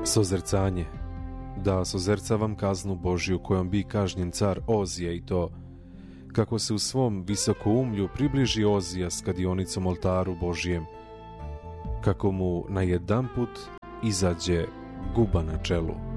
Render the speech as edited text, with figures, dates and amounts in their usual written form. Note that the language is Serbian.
Sozercanje. Da sozercavam kaznu Božju kojom bi kažnjen car Ozija, i to kako se u svom visokoumlju približi Ozija s kadionicom oltaru Božjem, kako mu na jedan put izađe guba na čelu.